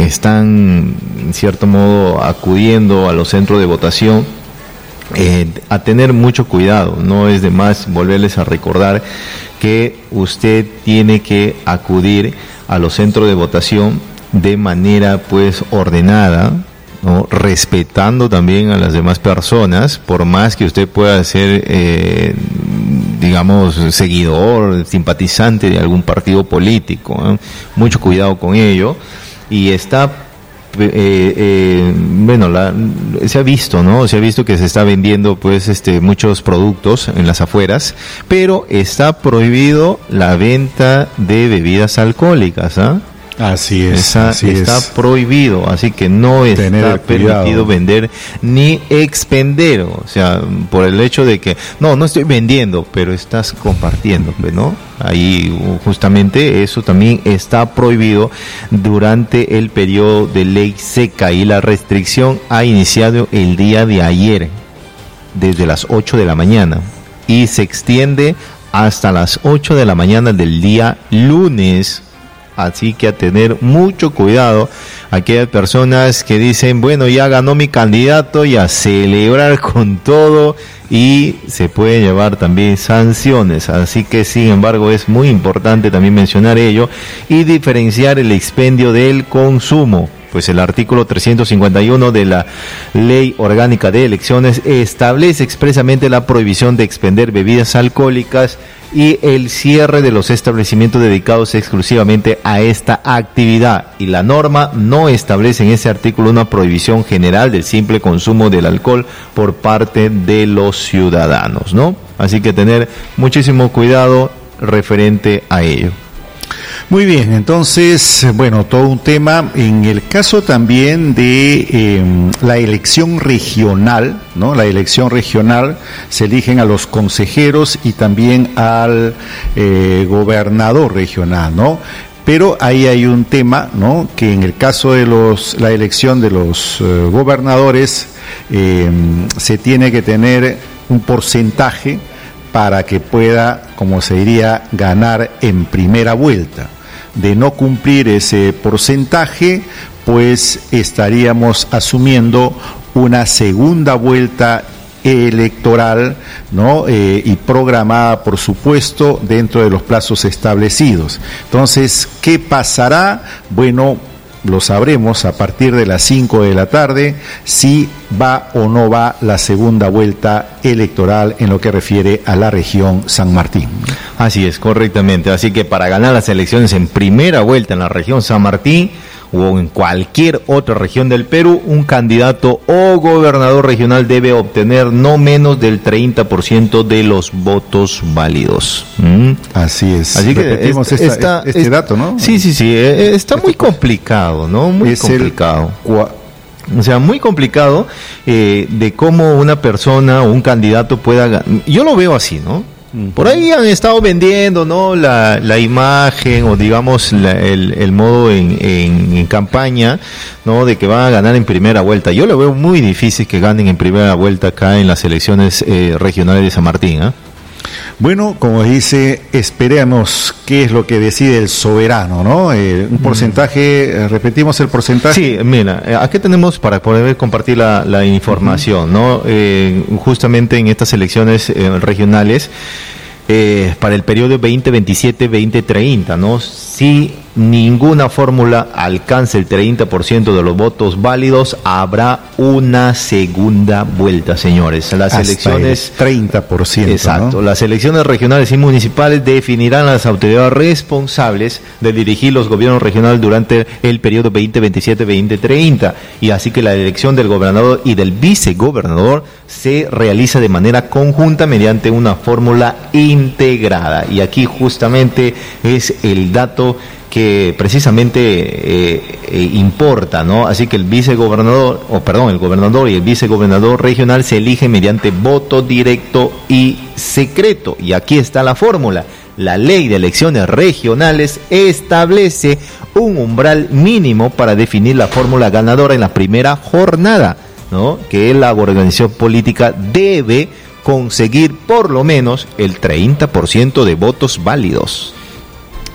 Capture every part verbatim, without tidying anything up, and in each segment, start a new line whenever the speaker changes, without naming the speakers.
están, en cierto modo, acudiendo a los centros de votación, eh, a tener mucho cuidado. No es de más volverles a recordar que usted tiene que acudir a los centros de votación de manera pues ordenada, ¿no? Respetando también a las demás personas, por más que usted pueda ser eh, digamos seguidor, simpatizante de algún partido político, ¿eh? Mucho cuidado con ello. Y está eh, eh, bueno, la, se ha visto, ¿no? Se ha visto que se está vendiendo pues este muchos productos en las afueras, pero está prohibido la venta de bebidas alcohólicas, ¿ah? ¿eh?
Así es,
Esa,
así
está
es.
prohibido, así que no
Tener
está permitido
cuidado.
vender ni expender, o sea, por el hecho de que, no, no estoy vendiendo, pero estás compartiendo, ¿no? Ahí justamente eso también está prohibido durante el periodo de ley seca, y la restricción ha iniciado el día de ayer, desde las ocho de la mañana, y se extiende hasta las ocho de la mañana del día lunes. Así que a tener mucho cuidado aquellas personas que dicen, bueno, ya ganó mi candidato, y a celebrar con todo, y se pueden llevar también sanciones. Así que, sin embargo, es muy importante también mencionar ello y diferenciar el expendio del consumo. Pues el artículo trescientos cincuenta y uno de la Ley Orgánica de Elecciones establece expresamente la prohibición de expender bebidas alcohólicas y el cierre de los establecimientos dedicados exclusivamente a esta actividad. Y la norma no establece en ese artículo una prohibición general del simple consumo del alcohol por parte de los ciudadanos, ¿no? Así que tener muchísimo cuidado referente a ello.
Muy bien, entonces, bueno, todo un tema. En el caso también de eh, la elección regional, ¿no? La elección regional se eligen a los consejeros y también al eh, gobernador regional, ¿no? Pero ahí hay un tema, ¿no? Que en el caso de los la elección de los eh, gobernadores eh, se tiene que tener un porcentaje para que pueda, como se diría, ganar en primera vuelta. De no cumplir ese porcentaje, pues estaríamos asumiendo una segunda vuelta electoral, ¿no? Eh, y programada, por supuesto, dentro de los plazos establecidos. Entonces, ¿qué pasará? Bueno, lo sabremos a partir de las cinco de la tarde, si va o no va la segunda vuelta electoral en lo que refiere a la región San Martín.
Así es, correctamente. Así que para ganar las elecciones en primera vuelta en la región San Martín o en cualquier otra región del Perú, un candidato o gobernador regional debe obtener no menos del treinta por ciento de los votos válidos. ¿Mm?
Así es.
Así que
repetimos
esta,
esta,
esta,
este
esta,
dato, ¿no?
Sí, sí, sí. Está muy complicado, ¿no? Muy
es
complicado.
El cua-
O sea, muy complicado eh, de cómo una persona o un candidato pueda ganar. Yo lo veo así, ¿no? Por ahí han estado vendiendo, ¿no? La, la imagen o digamos la, el, el modo en, en, en campaña, ¿no? De que van a ganar en primera vuelta. Yo lo veo muy difícil que ganen en primera vuelta acá en las elecciones eh, regionales de San Martín, ¿eh?
Bueno, como dice, esperemos qué es lo que decide el soberano, ¿no? Eh, un porcentaje, eh, repetimos el porcentaje.
Sí, mira, eh, aquí tenemos para poder compartir la, la información, ¿no? Eh, justamente en estas elecciones eh, regionales, eh, para el periodo veinte veintisiete veinte treinta, ¿no? Si ninguna fórmula alcanza el treinta por ciento de los votos válidos, habrá una segunda vuelta, señores. Las
Hasta
elecciones...
el treinta por ciento.
Exacto.
¿No?
Las elecciones regionales y municipales definirán las autoridades responsables de dirigir los gobiernos regionales durante el periodo veinte veintisiete veinte treinta. Y así que la elección del gobernador y del vicegobernador se realiza de manera conjunta mediante una fórmula integrada. Y aquí justamente es el dato que precisamente eh, eh, importa, ¿no? Así que el vicegobernador, o perdón, el gobernador y el vicegobernador regional se eligen mediante voto directo y secreto. Y aquí está la fórmula. La ley de elecciones regionales establece un umbral mínimo para definir la fórmula ganadora en la primera jornada, ¿no? Que la organización política debe conseguir por lo menos el treinta por ciento de votos válidos.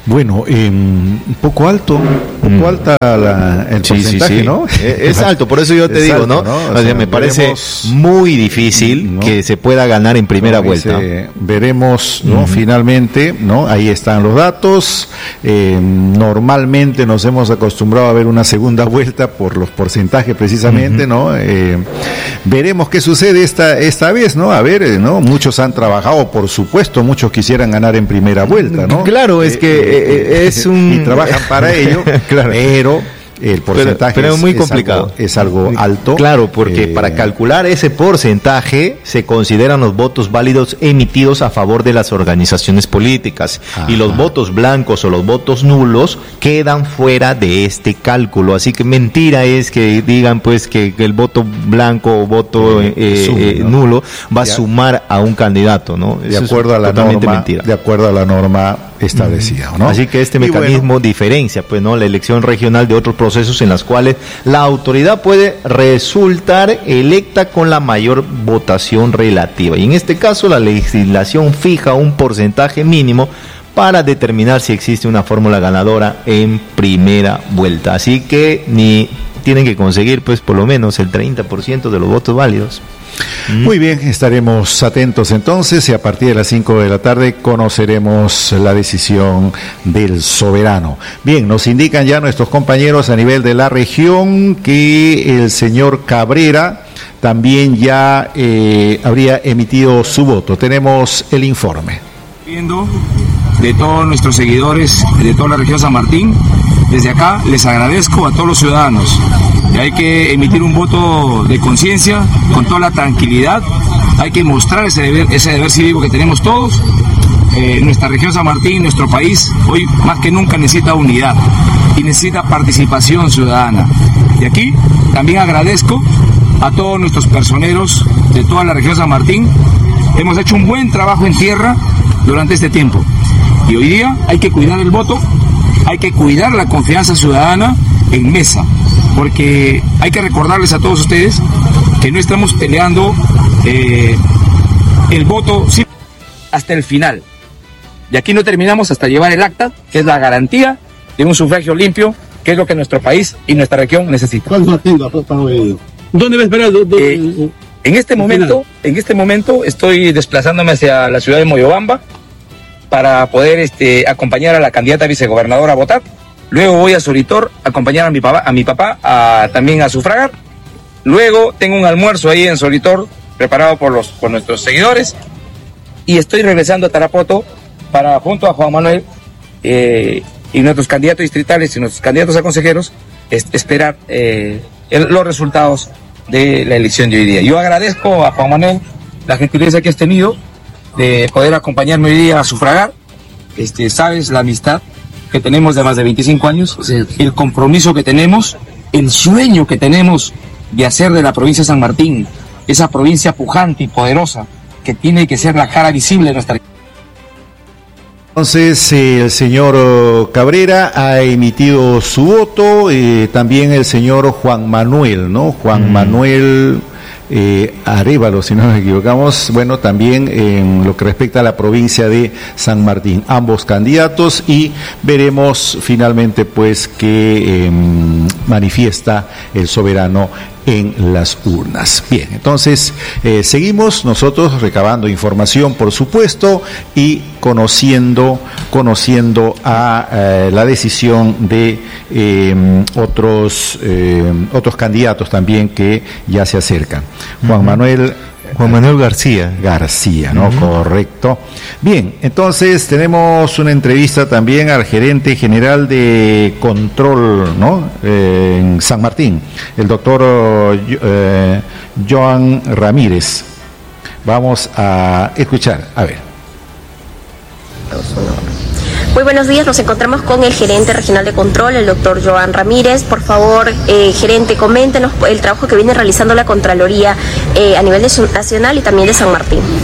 Bueno, eh, un poco alto, un poco mm. alta la, el sí, porcentaje, sí, sí. ¿no?
Es alto, por eso yo te es digo, alto, ¿no? ¿no? O, o sea, sea, me parece veremos, muy difícil ¿no? que se pueda ganar en primera no, vuelta. Ese,
veremos, ¿no? Uh-huh. Finalmente, ¿no? Ahí están los datos. Eh, normalmente nos hemos acostumbrado a ver una segunda vuelta por los porcentajes, precisamente, uh-huh. ¿no? Eh, veremos qué sucede esta esta vez, ¿no? A ver, ¿no? Muchos han trabajado, por supuesto, muchos quisieran ganar en primera vuelta, ¿no?
Claro, es que eh, eh, es un...
y trabajan para ello, claro. pero el porcentaje
pero, pero es muy
es,
complicado.
Es algo, es algo alto.
Claro, porque eh, para calcular ese porcentaje se consideran los votos válidos emitidos a favor de las organizaciones políticas. Ajá. Y los votos blancos o los votos nulos quedan fuera de este cálculo. Así que mentira es que digan pues que, que el voto blanco o voto eh, eh, Sum, eh, ¿no? nulo va a ya. sumar a un candidato, ¿no?
De Eso acuerdo a la norma, mentira. De acuerdo a la norma establecida, ¿no?
Así que este y mecanismo bueno, diferencia, pues, ¿no? La elección regional de otros procesos en las cuales la autoridad puede resultar electa con la mayor votación relativa. Y en este caso la legislación fija un porcentaje mínimo para determinar si existe una fórmula ganadora en primera vuelta. Así que ni tienen que conseguir, pues, por lo menos el treinta por ciento de los votos válidos.
Muy bien, estaremos atentos entonces y a partir de las cinco de la tarde conoceremos la decisión del soberano. Bien, nos indican ya nuestros compañeros a nivel de la región que el señor Cabrera también ya eh, habría emitido su voto. Tenemos el informe.
De todos nuestros seguidores de toda la región San Martín, desde acá les agradezco a todos los ciudadanos. Y hay que emitir un voto de conciencia con toda la tranquilidad. Hay que mostrar ese deber, ese deber cívico que tenemos todos. Eh, nuestra región San Martín, nuestro país, hoy más que nunca necesita unidad y necesita participación ciudadana. Y aquí también agradezco a todos nuestros personeros de toda la región San Martín. Hemos hecho un buen trabajo en tierra durante este tiempo. Y hoy día hay que cuidar el voto, hay que cuidar la confianza ciudadana en mesa, porque hay que recordarles a todos ustedes que no estamos peleando eh, el voto hasta el final. Y aquí no terminamos hasta llevar el acta, que es la garantía de un sufragio limpio, que es lo que nuestro país y nuestra región necesita.
¿Dónde va a esperar?
Eh, en este momento, en este momento estoy desplazándome hacia la ciudad de Moyobamba para poder este, acompañar a la candidata vicegobernadora a votar. Luego voy a Solitor a acompañar a mi papá, a mi papá a, también a sufragar. Luego tengo un almuerzo ahí en Solitor preparado por los por nuestros seguidores y estoy regresando a Tarapoto para, junto a Juan Manuel eh, y nuestros candidatos distritales y nuestros candidatos a consejeros, es, esperar eh, el, los resultados de la elección de hoy día. Yo agradezco a Juan Manuel la gentileza que has tenido de poder acompañarme hoy día a sufragar. Este, sabes la amistad que tenemos de más de veinticinco años, el compromiso que tenemos, el sueño que tenemos de hacer de la provincia de San Martín esa provincia pujante y poderosa que tiene que ser la cara visible de nuestra.
Entonces eh, el señor Cabrera ha emitido su voto, eh, también el señor Juan Manuel, ¿no? Juan mm. Manuel eh, Arévalo, si no nos equivocamos, bueno, también en lo que respecta a la provincia de San Martín, ambos candidatos, y veremos finalmente pues que eh, manifiesta el soberano en las urnas. Bien, entonces eh, seguimos nosotros recabando información, por supuesto, y conociendo conociendo a eh, la decisión de eh, otros eh, otros candidatos también que ya se acercan. Juan uh-huh. Manuel
Juan Manuel García.
García, ¿no? Uh-huh. Correcto. Bien, entonces tenemos una entrevista también al gerente general de control, ¿no? Eh, en San Martín, el doctor eh, Joan Ramírez. Vamos a escuchar, a ver.
Muy buenos días, nos encontramos con el gerente regional de control, el doctor Joan Ramírez. Por favor, eh, gerente, coméntenos el trabajo que viene realizando la Contraloría eh, a nivel de, nacional y también de San Martín.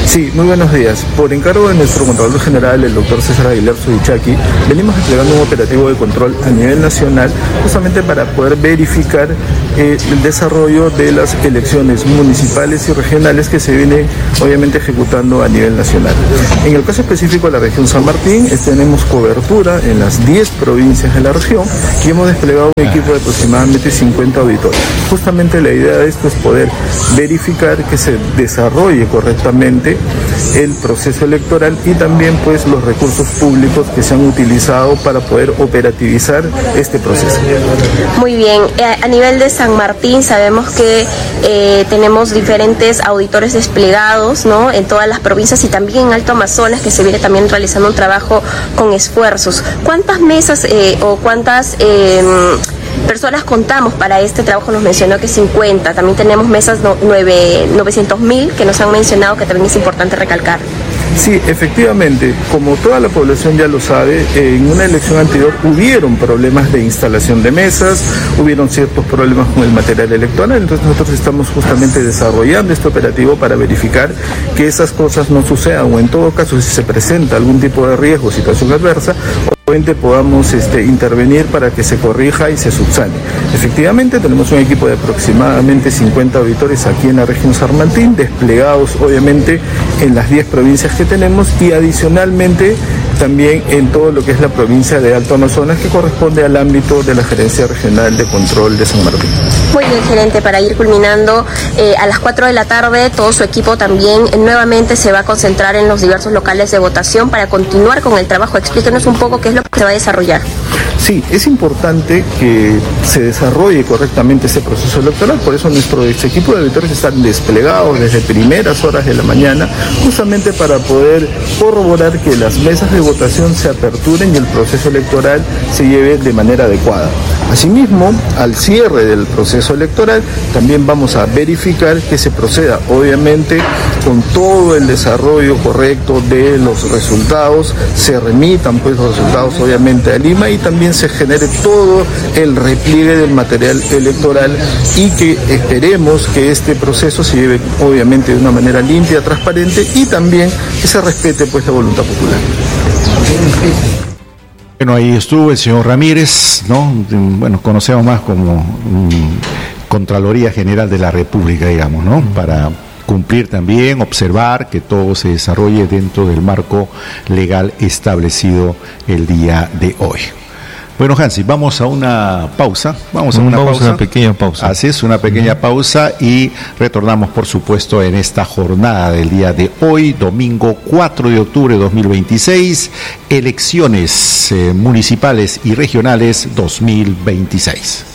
Sí, muy buenos días. Por encargo de nuestro Contralor General, el doctor César Aguilar Subichaki, venimos desplegando un operativo de control a nivel nacional justamente para poder verificar eh, el desarrollo de las elecciones municipales y regionales que se viene obviamente ejecutando a nivel nacional. En el caso específico de la región San Martín, eh, tenemos cobertura en las diez provincias de la región y hemos desplegado un equipo de aproximadamente cincuenta auditores. Justamente la idea de esto es poder verificar que se desarrolle correctamente el proceso electoral y también pues los recursos públicos que se han utilizado para poder operativizar este proceso.
Muy bien, a nivel de San Martín sabemos que eh, tenemos diferentes auditores desplegados, ¿no?, en todas las provincias y también en Alto Amazonas, que se viene también realizando un trabajo con esfuerzos. ¿Cuántas mesas eh, o cuántas eh, personas contamos para este trabajo? Nos mencionó que cincuenta, también tenemos mesas no, novecientos mil que nos han mencionado, que también es importante recalcar.
Sí, efectivamente, como toda la población ya lo sabe, en una elección anterior hubieron problemas de instalación de mesas, hubieron ciertos problemas con el material electoral, entonces nosotros estamos justamente desarrollando este operativo para verificar que esas cosas no sucedan, o en todo caso si se presenta algún tipo de riesgo o situación adversa, obviamente podamos este, intervenir para que se corrija y se subsane. Efectivamente, tenemos un equipo de aproximadamente cincuenta auditores aquí en la región San Martín, desplegados obviamente en las diez provincias que tenemos y adicionalmente también en todo lo que es la provincia de Alto Amazonas, que corresponde al ámbito de la Gerencia Regional de Control de San Martín.
Muy bien, gerente, para ir culminando, eh, a las cuatro de la tarde todo su equipo también eh, nuevamente se va a concentrar en los diversos locales de votación para continuar con el trabajo. Explíquenos un poco qué es lo que se va a desarrollar.
Sí, es importante que se desarrolle correctamente este proceso electoral, por eso nuestro equipo de auditores están desplegados desde primeras horas de la mañana, justamente para poder corroborar que las mesas de votación se aperturen y el proceso electoral se lleve de manera adecuada. Asimismo, al cierre del proceso electoral, también vamos a verificar que se proceda, obviamente, con todo el desarrollo correcto de los resultados, se remitan pues los resultados obviamente a Lima y también se genere todo el repliegue del material electoral y que esperemos que este proceso se lleve obviamente de una manera limpia, transparente y también que se respete pues la voluntad popular.
Bueno, ahí estuvo el señor Ramírez, ¿no? Bueno, conocemos más como um, Contraloría General de la República, digamos, ¿no? Para cumplir también, observar que todo se desarrolle dentro del marco legal establecido el día de hoy. Bueno, Hansi, vamos a una pausa. Vamos a una
vamos
pausa.
a una pequeña pausa.
Así es, una pequeña uh-huh. pausa y retornamos, por supuesto, en esta jornada del día de hoy, domingo cuatro de octubre de dos mil veintiséis, elecciones eh, municipales y regionales dos mil veintiséis.